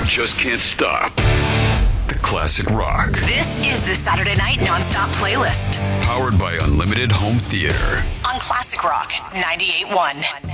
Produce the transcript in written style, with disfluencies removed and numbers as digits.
just can't stop. The classic rock. This is the Saturday Night Nonstop Playlist. Powered by Unlimited Home Theater. On Classic Rock 98.1.